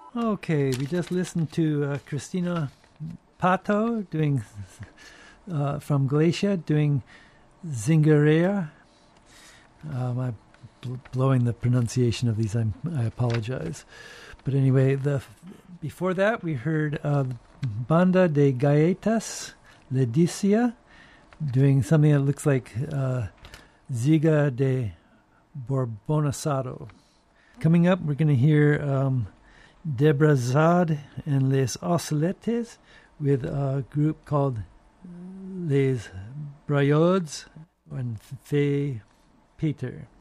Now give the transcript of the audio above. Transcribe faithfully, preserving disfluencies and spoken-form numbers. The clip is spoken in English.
Okay, we just listened to uh, Cristina Pato doing uh, from Galicia doing Zingueira. Um, I'm bl- blowing the pronunciation of these. I'm, I apologize. But anyway, the before that we heard uh, Banda de Gaitas Ledicia doing something that looks like uh, Ziga de Borbonasado. Coming up, we're going to hear um, Debrazad and Les Osletes with a group called Les Brayods and Fay Peter.